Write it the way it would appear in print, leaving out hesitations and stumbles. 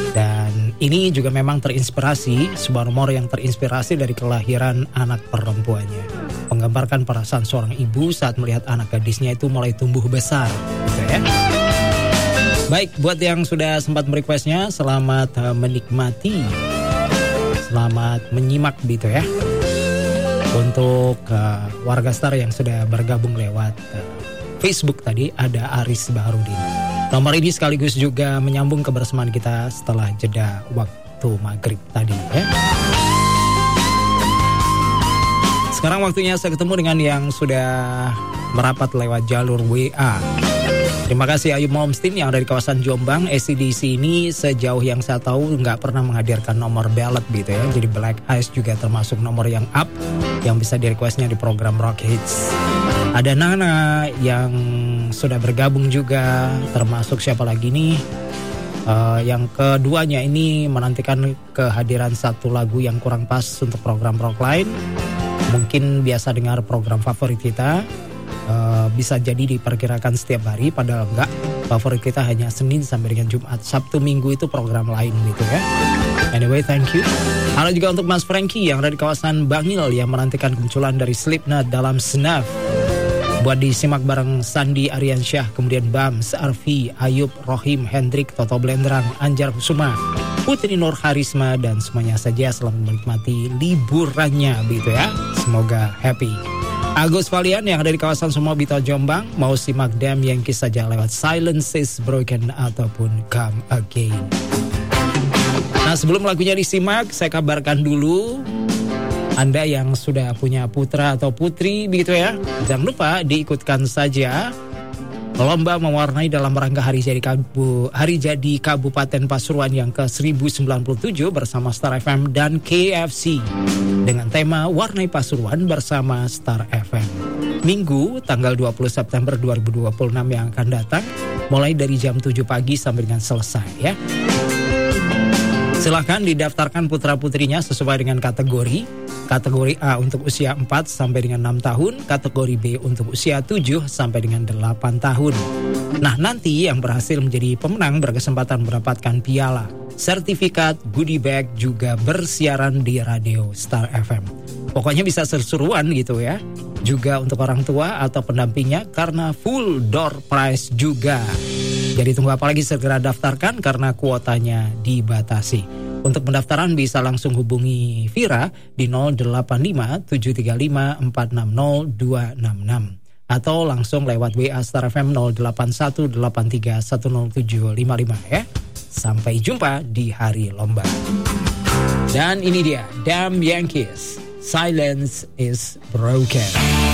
Dan ini juga memang terinspirasi, sebuah nomor yang terinspirasi dari kelahiran anak perempuannya. Menggambarkan perasaan seorang ibu saat melihat anak gadisnya itu mulai tumbuh besar, gitu ya. Baik, buat yang sudah sempat merequestnya, selamat menikmati, selamat menyimak gitu ya. Untuk warga Star yang sudah bergabung lewat Facebook tadi, ada Aris Baharudin. Nomor ini sekaligus juga menyambung kebersamaan kita setelah jeda waktu maghrib tadi ya. Sekarang waktunya saya ketemu dengan yang sudah merapat lewat jalur WA. Terima kasih Ayub Momstin yang dari kawasan Jombang. ACDC ini sejauh yang saya tahu nggak pernah menghadirkan nomor ballad gitu ya. Jadi Black Eyes juga termasuk nomor yang up yang bisa di requestnya di program Rock Hits. Ada Nana yang sudah bergabung juga, termasuk siapa lagi nih? Yang keduanya ini menantikan kehadiran satu lagu yang kurang pas untuk program rock lain. Mungkin biasa dengar program favorit kita, bisa jadi diperkirakan setiap hari, padahal enggak. Favorit kita hanya Senin sampai dengan Jumat. Sabtu Minggu itu program lain gitu ya. Anyway, thank you. Halo juga untuk Mas Frankie yang ada di kawasan Bangil yang menantikan kemunculan dari Slipknot dalam Snuff. Buat disimak bareng Sandi Aryansyah, kemudian Bams, Arfi, Ayub, Rohim, Hendrik, Toto Blendrang, Anjar Kusuma, Putri Nur Harisma, dan semuanya saja selamat menikmati liburannya gitu ya. Semoga happy. Agus Valian yang ada di kawasan Sumobito Jombang mau simak Damn Yankees saja lewat Silence is Broken ataupun Come Again. Nah, sebelum lagunya disimak, saya kabarkan dulu Anda yang sudah punya putra atau putri begitu ya, jangan lupa diikutkan saja lomba mewarnai dalam rangka Hari Jadi Kabupaten Pasuruan yang ke-1097 bersama Star FM dan KFC dengan tema Warnai Pasuruan bersama Star FM. Minggu tanggal 20 September 2026 yang akan datang mulai dari jam 7 pagi sampai dengan selesai ya. Silahkan didaftarkan putra-putrinya sesuai dengan kategori. Kategori A untuk usia 4 sampai dengan 6 tahun, kategori B untuk usia 7 sampai dengan 8 tahun. Nah, nanti yang berhasil menjadi pemenang berkesempatan mendapatkan piala, sertifikat, goodie bag, juga bersiaran di radio Star FM. Pokoknya bisa seru-seruan gitu ya. Juga untuk orang tua atau pendampingnya karena full door prize juga. Jadi tunggu apa lagi, segera daftarkan karena kuotanya dibatasi. Untuk pendaftaran bisa langsung hubungi Vira di 085 735 460 266 atau langsung lewat WA Star FM 081 83 10755 ya. Sampai jumpa di hari lomba. Dan ini dia Damn Yankees, Silence is Broken.